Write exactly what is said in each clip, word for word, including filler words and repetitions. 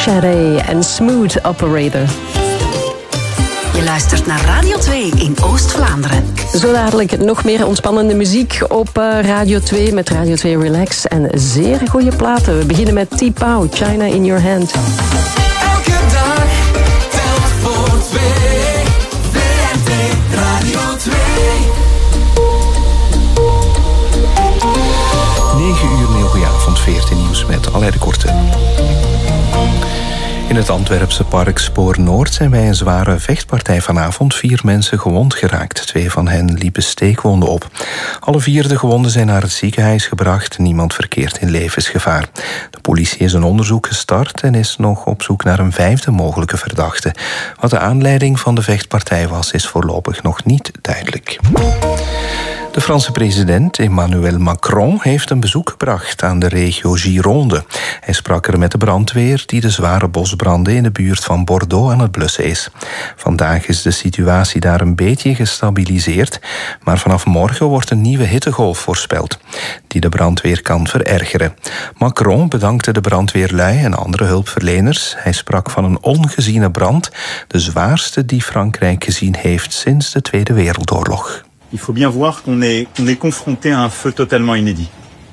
Sade en Smooth Operator. Je luistert naar Radio twee in Oost-Vlaanderen. Zo dadelijk nog meer ontspannende muziek op Radio twee met Radio twee Relax en zeer goede platen. We beginnen met T-Pow, China in Your Hand. Elke dag telt voor twee. V R T Radio twee. negen uur, een heel goede avond, V R T Nieuws met Alain de Korte. In het Antwerpse park Spoor Noord zijn bij een zware vechtpartij vanavond vier mensen gewond geraakt. Twee van hen liepen steekwonden op. Alle vier de gewonden zijn naar het ziekenhuis gebracht. Niemand verkeert in levensgevaar. De politie is een onderzoek gestart en is nog op zoek naar een vijfde mogelijke verdachte. Wat de aanleiding van de vechtpartij was, is voorlopig nog niet duidelijk. De Franse president Emmanuel Macron heeft een bezoek gebracht aan de regio Gironde. Hij sprak er met de brandweer die de zware bosbranden in de buurt van Bordeaux aan het blussen is. Vandaag is de situatie daar een beetje gestabiliseerd, maar vanaf morgen wordt een nieuwe hittegolf voorspeld, die de brandweer kan verergeren. Macron bedankte de brandweerlui en andere hulpverleners. Hij sprak van een ongeziene brand, de zwaarste die Frankrijk gezien heeft sinds de Tweede Wereldoorlog. Il faut bien voir qu'on est, qu'on est confronté à un feu totalement inédit.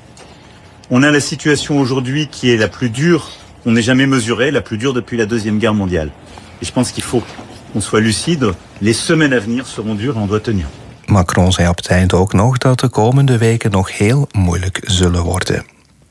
On a la situation aujourd'hui qui est la plus dure qu'on n'ait jamais mesurée, la plus dure depuis la Deuxième Guerre mondiale. Et je pense qu'il faut qu'on soit lucide. Les semaines à venir seront dures et on doit tenir. Macron zei op het eind ook nog dat de komende weken nog heel moeilijk zullen worden.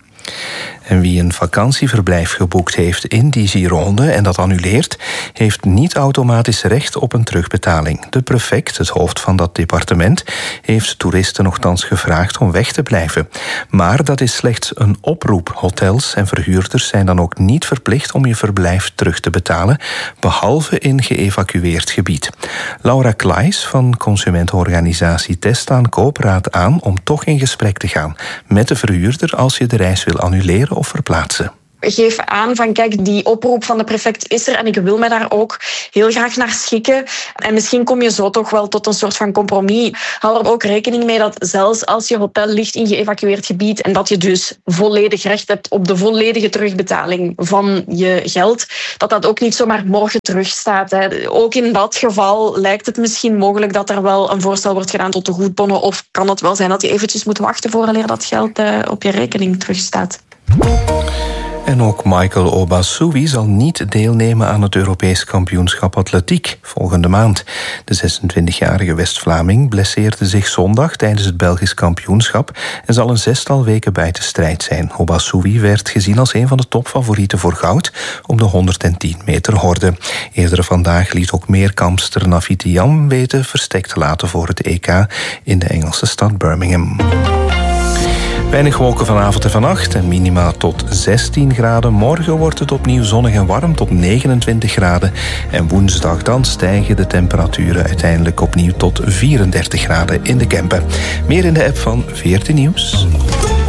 En wie een vakantieverblijf geboekt heeft in die Gironde en dat annuleert, heeft niet automatisch recht op een terugbetaling. De prefect, het hoofd van dat departement, heeft toeristen nogthans gevraagd om weg te blijven. Maar dat is slechts een oproep. Hotels en verhuurders zijn dan ook niet verplicht om je verblijf terug te betalen, behalve in geëvacueerd gebied. Laura Klaes van consumentenorganisatie Testa Koop raadt aan om toch in gesprek te gaan met de verhuurder als je de reis wil annuleren of verplaatsen. Geef aan van kijk, die oproep van de prefect is er en ik wil mij daar ook heel graag naar schikken. En misschien kom je zo toch wel tot een soort van compromis. Hou er ook rekening mee dat zelfs als je hotel ligt in geëvacueerd gebied en dat je dus volledig recht hebt op de volledige terugbetaling van je geld, dat dat ook niet zomaar morgen terugstaat. Hè. Ook in dat geval lijkt het misschien mogelijk dat er wel een voorstel wordt gedaan tot de goedbonnen, of kan het wel zijn dat je eventjes moet wachten vooraleer dat geld uh, op je rekening terugstaat. En ook Michael Obasui zal niet deelnemen aan het Europees kampioenschap atletiek volgende maand. De zesentwintigjarige West-Vlaming blesseerde zich zondag tijdens het Belgisch kampioenschap en zal een zestal weken buiten strijd zijn. Obasui werd gezien als een van de topfavorieten voor goud op de honderdtien meter horde. Eerder vandaag liet ook meerkampster Nafitiam weten verstek te laten voor het E K in de Engelse stad Birmingham. Weinig wolken vanavond en vannacht en minima tot zestien graden. Morgen wordt het opnieuw zonnig en warm tot negenentwintig graden. En woensdag dan stijgen de temperaturen uiteindelijk opnieuw tot vierendertig graden in de Kempen. Meer in de app van V R T Nieuws.